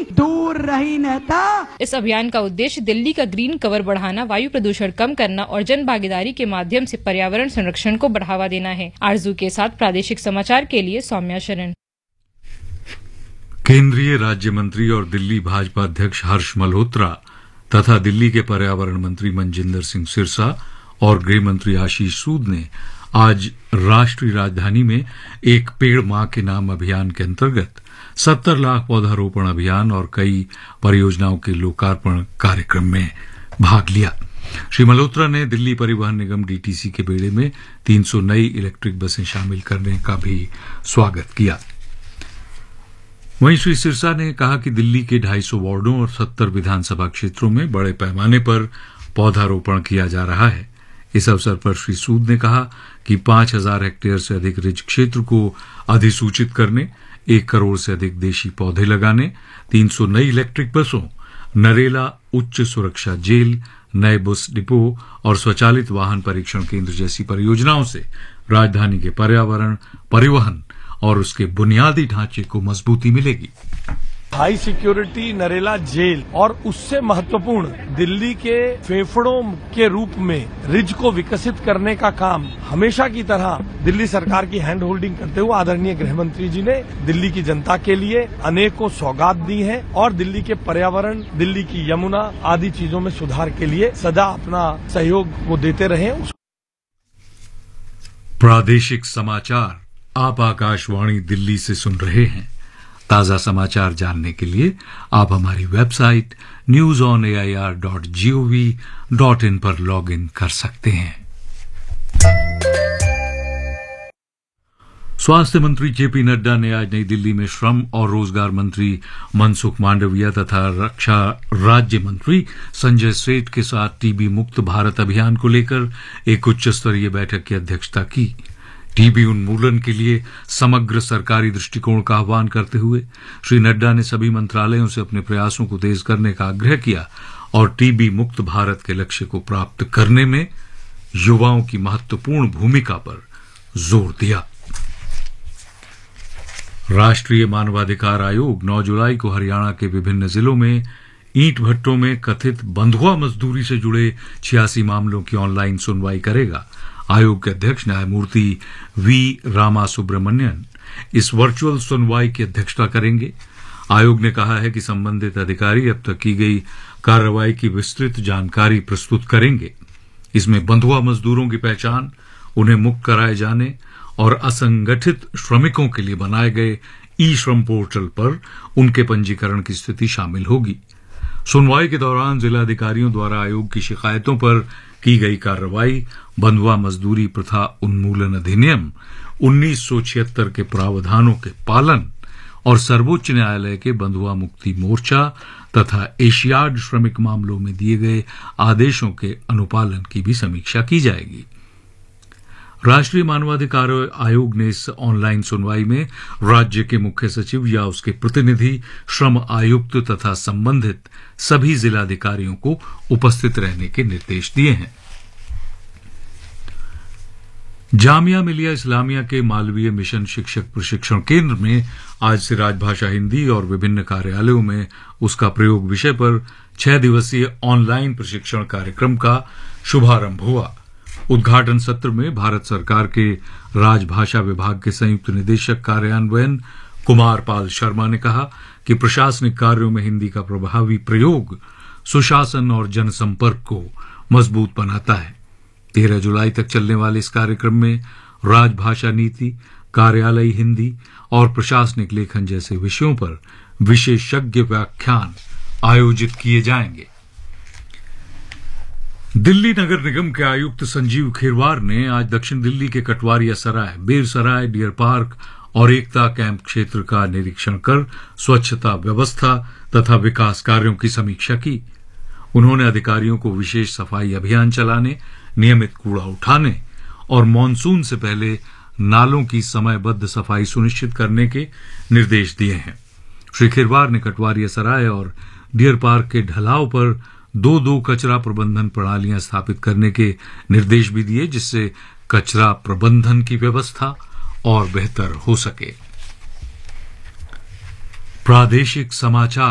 दूर रही नेता। इस अभियान का उद्देश्य दिल्ली का ग्रीन कवर बढ़ाना, वायु प्रदूषण कम करना और जन भागीदारी के माध्यम से पर्यावरण संरक्षण को बढ़ावा देना है। आरजू के साथ प्रादेशिक समाचार के लिए सौम्या शरण। केंद्रीय राज्य मंत्री और दिल्ली भाजपा अध्यक्ष हर्ष मल्होत्रा तथा दिल्ली के पर्यावरण मंत्री मनजिंदर सिंह सिरसा और गृह मंत्री आशीष सूद ने आज राष्ट्रीय राजधानी में एक पेड़ मां के नाम अभियान के अंतर्गत 70 लाख पौधारोपण अभियान और कई परियोजनाओं के लोकार्पण कार्यक्रम में भाग लिया। श्री मल्होत्रा ने दिल्ली परिवहन निगम डीटीसी के बेड़े में 300 नई इलेक्ट्रिक बसें शामिल करने का भी स्वागत किया। वहीं श्री सिरसा ने कहा कि दिल्ली के 250 वार्डों और 70 विधानसभा क्षेत्रों में बड़े पैमाने पर पौधारोपण किया जा रहा है। इस अवसर पर श्री सूद ने कहा कि 5000 हेक्टेयर से अधिक रिज क्षेत्र को अधिसूचित करने, 1 करोड़ से अधिक देशी पौधे लगाने, 300 नई इलेक्ट्रिक बसों, नरेला उच्च सुरक्षा जेल, नए बस डिपो और स्वचालित वाहन परीक्षण केंद्र जैसी परियोजनाओं से राजधानी के पर्यावरण, परिवहन और उसके बुनियादी ढांचे को मजबूती मिलेगी। हाई सिक्योरिटी नरेला जेल और उससे महत्वपूर्ण दिल्ली के फेफड़ों के रूप में रिज को विकसित करने का काम हमेशा की तरह दिल्ली सरकार की हैंड होल्डिंग करते हुए आदरणीय गृह मंत्री जी ने दिल्ली की जनता के लिए अनेकों सौगात दी है और दिल्ली के पर्यावरण, दिल्ली की यमुना आदि चीजों में सुधार के लिए सदा अपना सहयोग वो देते रहे। प्रादेशिक समाचार आप आकाशवाणी दिल्ली से सुन रहे हैं। ताजा समाचार जानने के लिए आप हमारी वेबसाइट newsonair.gov.in पर लॉगिन कर सकते हैं। स्वास्थ्य मंत्री जेपी नड्डा ने आज नई दिल्ली में श्रम और रोजगार मंत्री मनसुख मांडविया तथा रक्षा राज्य मंत्री संजय सेठ के साथ टीबी मुक्त भारत अभियान को लेकर एक उच्च स्तरीय बैठक की अध्यक्षता की। टीबी उन्मूलन के लिए समग्र सरकारी दृष्टिकोण का आह्वान करते हुए श्री नड्डा ने सभी मंत्रालयों से अपने प्रयासों को तेज करने का आग्रह किया और टीबी मुक्त भारत के लक्ष्य को प्राप्त करने में युवाओं की महत्वपूर्ण भूमिका पर जोर दिया। राष्ट्रीय मानवाधिकार आयोग 9 जुलाई को हरियाणा के विभिन्न जिलों में ईंट भट्टों में कथित बंधुआ मजदूरी से जुड़े 86 मामलों की ऑनलाइन सुनवाई करेगा। आयोग के अध्यक्ष न्यायमूर्ति वी रामा सुब्रमण्यन इस वर्चुअल सुनवाई की अध्यक्षता करेंगे। आयोग ने कहा है कि संबंधित अधिकारी अब तक की गई कार्रवाई की विस्तृत जानकारी प्रस्तुत करेंगे। इसमें बंधुआ मजदूरों की पहचान, उन्हें मुक्त कराए जाने और असंगठित श्रमिकों के लिए बनाए गए ई श्रम पोर्टल पर उनके पंजीकरण की स्थिति शामिल होगी। सुनवाई के दौरान जिलाधिकारियों द्वारा आयोग की शिकायतों पर की गई कार्रवाई, बंधुआ मजदूरी प्रथा उन्मूलन अधिनियम 1976 के प्रावधानों के पालन और सर्वोच्च न्यायालय के बंधुआ मुक्ति मोर्चा तथा एशियाड श्रमिक मामलों में दिए गए आदेशों के अनुपालन की भी समीक्षा की जाएगी। राष्ट्रीय मानवाधिकार आयोग ने इस ऑनलाइन सुनवाई में राज्य के मुख्य सचिव या उसके प्रतिनिधि, श्रम आयुक्त तथा संबंधित सभी जिलाधिकारियों को उपस्थित रहने के निर्देश दिए हैं। जामिया मिलिया इस्लामिया के मालवीय मिशन शिक्षक प्रशिक्षण केंद्र में आज से राजभाषा हिंदी और विभिन्न कार्यालयों में उसका प्रयोग विषय पर 6 दिवसीय ऑनलाइन प्रशिक्षण कार्यक्रम का शुभारंभ हुआ। उद्घाटन सत्र में भारत सरकार के राजभाषा विभाग के संयुक्त निदेशक कार्यान्वयन कुमार पाल शर्मा ने कहा कि प्रशासनिक कार्यों में हिंदी का प्रभावी प्रयोग सुशासन और जनसंपर्क को मजबूत बनाता है। 13 जुलाई तक चलने वाले इस कार्यक्रम में राजभाषा नीति, कार्यालयी हिंदी और प्रशासनिक लेखन जैसे विषयों पर विशेषज्ञ व्याख्यान आयोजित किए जाएंगे। दिल्ली नगर निगम के आयुक्त संजीव खीरवार ने आज दक्षिण दिल्ली के कटवारिया सराय, बेर सराय, डियर पार्क और एकता कैंप क्षेत्र का निरीक्षण कर स्वच्छता व्यवस्था तथा विकास कार्यों की समीक्षा की। उन्होंने अधिकारियों को विशेष सफाई अभियान चलाने, नियमित कूड़ा उठाने और मानसून से पहले नालों की समयबद्ध सफाई सुनिश्चित करने के निर्देश दिए हैं। श्री खीरवार ने कटवारिया सराय और डियर पार्क के ढलाव पर 2-2 कचरा प्रबंधन प्रणालियां स्थापित करने के निर्देश भी दिए, जिससे कचरा प्रबंधन की व्यवस्था और बेहतर हो सके। प्रादेशिक समाचार